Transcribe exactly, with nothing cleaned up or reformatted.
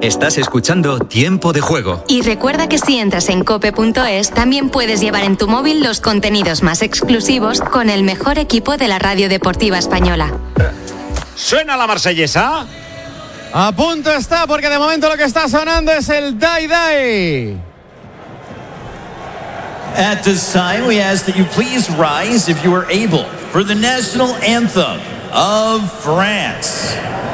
Estás escuchando Tiempo de Juego. Y recuerda que si entras en cope punto es, también puedes llevar en tu móvil los contenidos más exclusivos con el mejor equipo de la radio deportiva española. ¿Suena la marsellesa? A punto está, porque de momento lo que está sonando es el Die Die. At this time, we ask that you please rise if you are able for the national anthem of France.